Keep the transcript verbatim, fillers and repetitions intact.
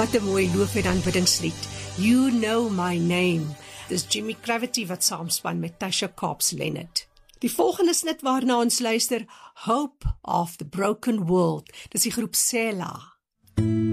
Wat 'n mooi loof en aanbiddingslied. You Know My Name. Dis Jimmy Gravity wat saamspan met Tasha Cobbs Leonard. Die volgende snit waarna ons luister, Hope of the Broken World. Dis die groep Selah.